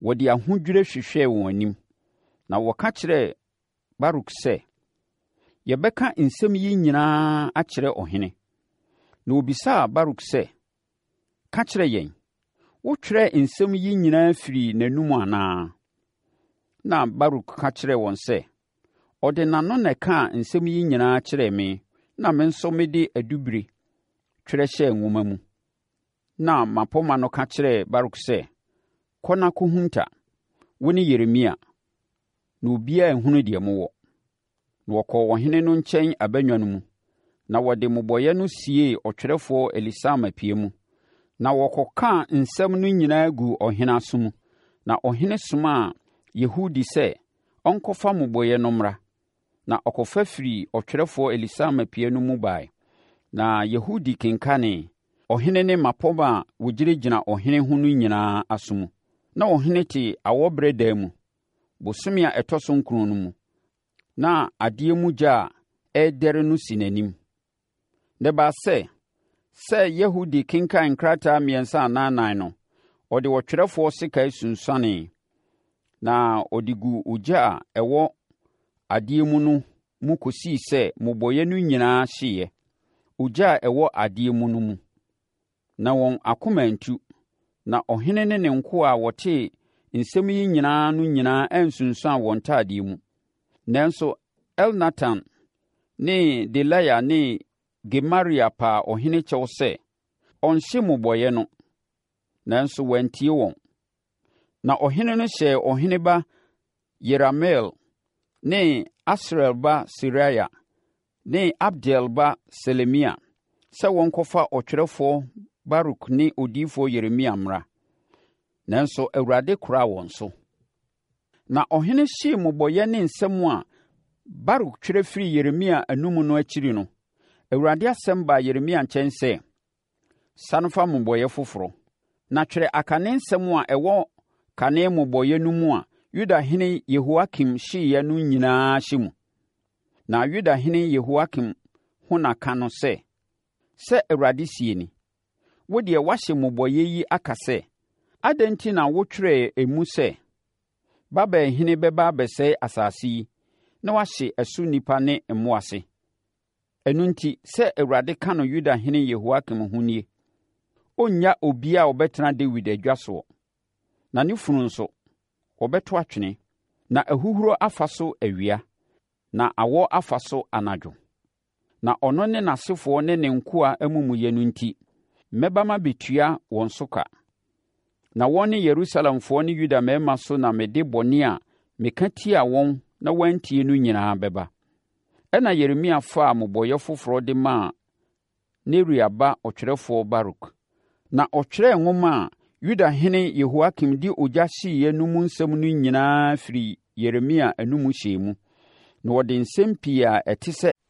wɔde ahodwire hwehwɛɛ wɔn anim. Na wɔka kyerɛɛ Baruk sɛ, yɛbɛka nsɛm yi nyinaa akyerɛ ɔhene. Na obisaa Baruk sɛ, ka kyerɛ yɛn, wotwerɛ nsɛm yi nyinaa firi n'anom anaa? Na Baruk ka kyerɛɛ wɔn sɛ, ɔde n'ano na ɛkaa nsɛm yi nyinaa kyerɛɛ me, na me nso mede adubire twerɛ hyɛɛ nwoma mu. Na mmapɔmma no ka kyerɛɛ Baruk sɛ, kɔ na kɔhunta, wo ne Yeremia, na obiara nhunu deɛ mowɔ. Na wɔkɔɔ ɔhene no nkyɛn abannwa no mu, na wɔde mmobɔeɛ no siee ɔtwerɛfoɔ Elisama pie mu. Na wɔkɔkaa nsɛm no nyinaa gu ɔhene aso mu. Na ɔhene somaa Yehudi sɛ ɔnkɔfa mmobɔeɛ no mmra. Na ɔkɔfa firi ɔtwerɛfoɔ Elisama pie no mu bae. Na Yehudi kenkanee ɔhene ne mmapɔmma a wɔgyinagyina ɔhene ho no nyinaa aso mu. Na ɔhene te awɔberɛ dan mu, bosome a ɛtɔ so 9 no mu. Na adeɛ mu gya a ɛredɛre no si n'anim. Na ɛbaa sɛ Yehudi kenkan nkrataa 3 anaa 4 no, ɔde ɔtwerɛfoɔ sekan sunsuanee. Na ɔde gu ogya a ɛwɔ adeɛ mu no mu kɔsii sɛ mmobɔeɛ no nyinaa hyeeɛ. Ogya a ɛwɔ adeɛ mu no mu. Na wɔn akoma antu. Na ɔhene ne ne nkoa a wɔtee nsɛm yi nyinaa ansunsuan wɔn ntadeɛ mu. Nanso Elnatan ne Delaia ne Gemaria paa ɔhene kyɛw sɛ ɔnhye mmobɔeɛ no, nanso wɔantie wɔn. Na ɔhene no hyɛɛ ɔhene ba Yerameel ne Asriel ba Seraia ne Abdeel ba Selemia sɛ wɔnkɔfa ɔtwerɛfoɔ Baruk ne odiyifoɔ Yeremia mmra. Nanso Awurade koraa wɔn so. Na ɔhene hyee mmobɔeɛ ne nsɛm a Baruk twerɛ firi Yeremia anom no akyiri no, Awurade asɛm baa Yeremia nkyɛn sɛ, sane fa mmobɔeɛ foforɔ, na twerɛ akane nsɛm a ɛwɔ kane mmobɔeɛ no mu a Yudahene Yehoiakim hyeeɛ no nyinaa hyɛ mu. Na Yudahene Yehoiakim ho naka no sɛ Awurade sie ni, wo deɛ wahyɛ mmobɔeɛ yi aka sɛ, adɛn nti na wotwerɛɛ emu sɛ, Babelhene bɛba abɛsɛe asase yi, na wahye ɛso nnipa ne mmoase? Ɛno nti, sɛ Awurade ka no Yudahene Yehoiakim ho nie, ɔnnya obiara a ɔbɛtena Dawid adwa soɔ. Na ne funu nso, wɔbɛto atwene, na ahuhuro afa so awia, na awɔ afa so anadwo. Na ɔno ne n'asefoɔ ne ne nkoa amumuyɛ no nti, mɛba mabɛtua wɔn so ka. Na wɔn ne Yerusalemfoɔ ne Yuda mmarima so na mede bɔne a meka tia wɔn na wɔantie no nyinaa bɛba. Ɛna Yeremia faa mmobɔeɛ foforɔ de maa Neria ba ɔtwerɛfoɔ Baruk. Na ɔtwerɛɛ nwoma a Yudahene Yehoiakim de ogya hyeeɛ no mu nsɛm no nyinaa firi Yeremia anom hyɛɛ mu. Na wɔde nsɛm pii a ɛte sɛ